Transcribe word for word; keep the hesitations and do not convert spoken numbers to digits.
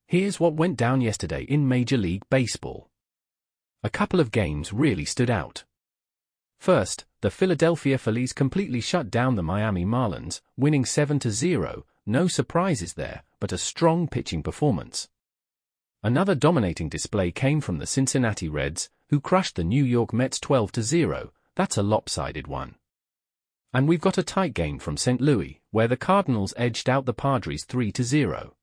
Here's what went down yesterday in Major League Baseball. A couple of games really stood out. First, the Philadelphia Phillies completely shut down the Miami Marlins, winning seven to zero, no surprises there, but a strong pitching performance. Another dominating display came from the Cincinnati Reds, who crushed the New York Mets twelve to zero, that's a lopsided one. And we've got a tight game from Saint Louis, where the Cardinals edged out the Padres three to zero.